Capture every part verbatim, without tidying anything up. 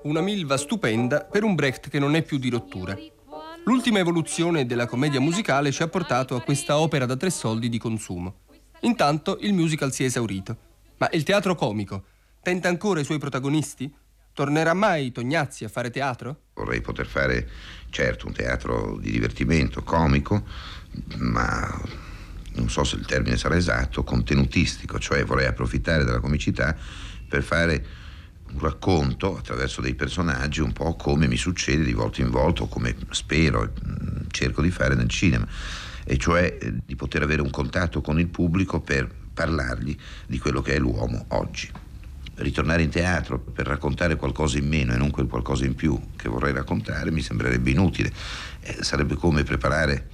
Una milva stupenda per un Brecht che non è più di rottura. L'ultima evoluzione della commedia musicale ci ha portato a questa opera da tre soldi di consumo. Intanto il musical si è esaurito. Ma il teatro comico tenta ancora i suoi protagonisti? Tornerà mai Tognazzi a fare teatro? Vorrei poter fare, certo, un teatro di divertimento, comico, ma non so se il termine sarà esatto, contenutistico, cioè vorrei approfittare della comicità per fare un racconto attraverso dei personaggi, un po' come mi succede di volta in volta, o come spero, cerco di fare nel cinema, e cioè di poter avere un contatto con il pubblico per parlargli di quello che è l'uomo oggi. Ritornare in teatro per raccontare qualcosa in meno e non quel qualcosa in più che vorrei raccontare mi sembrerebbe inutile. Eh, sarebbe come preparare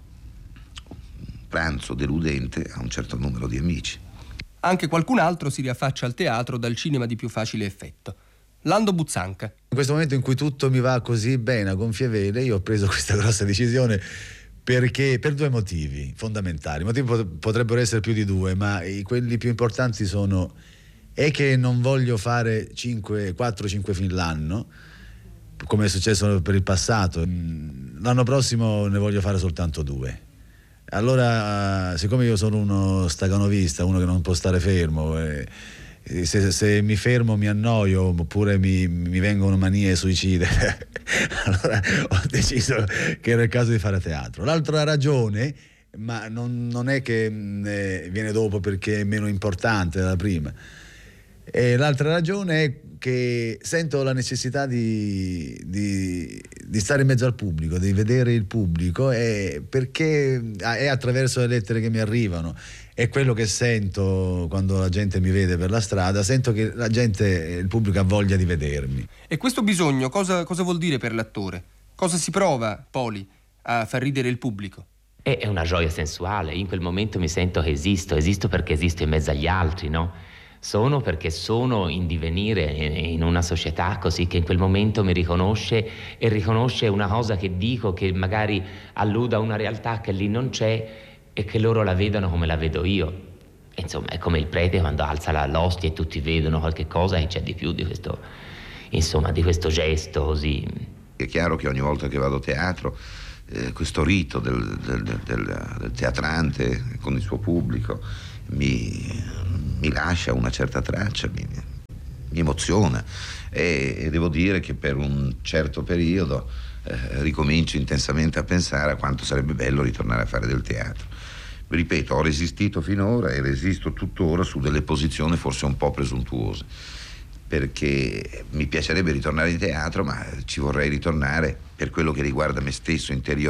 un pranzo deludente a un certo numero di amici. Anche qualcun altro si riaffaccia al teatro dal cinema di più facile effetto. Lando Buzzanca. In questo momento in cui tutto mi va così bene a gonfie vele, io ho preso questa grossa decisione perché per due motivi fondamentali. I motivi potrebbero essere più di due, ma i, quelli più importanti sono è che non voglio fare quattro cinque film l'anno, come è successo per il passato. L'anno prossimo ne voglio fare soltanto due. Allora, siccome io sono uno staganovista, uno che non può stare fermo, eh, se, se mi fermo mi annoio oppure mi, mi vengono manie suicide, allora ho deciso che era il caso di fare teatro. L'altra ragione, ma non, non è che eh, viene dopo perché è meno importante della prima, e l'altra ragione è che sento la necessità di, di, di stare in mezzo al pubblico, di vedere il pubblico, e perché è attraverso le lettere che mi arrivano, è quello che sento quando la gente mi vede per la strada, sento che la gente, il pubblico ha voglia di vedermi. E questo bisogno cosa, cosa vuol dire per l'attore? Cosa si prova, Poli, a far ridere il pubblico? È una gioia sensuale. In quel momento mi sento che esisto, esisto perché esisto in mezzo agli altri, no? Sono perché sono in divenire in una società così che in quel momento mi riconosce e riconosce una cosa che dico che magari alluda a una realtà che lì non c'è e che loro la vedono come la vedo io. Insomma, è come il prete quando alza la, l'ostia e tutti vedono qualche cosa e c'è di più di questo, insomma, di questo gesto così. È chiaro che ogni volta che vado a teatro eh, questo rito del, del, del, del teatrante con il suo pubblico mi, mi lascia una certa traccia, mi, mi emoziona, e, e devo dire che per un certo periodo eh, ricomincio intensamente a pensare a quanto sarebbe bello ritornare a fare del teatro. Ripeto, ho resistito finora e resisto tuttora su delle posizioni forse un po' presuntuose, perché mi piacerebbe ritornare in teatro, ma ci vorrei ritornare per quello che riguarda me stesso interiormente.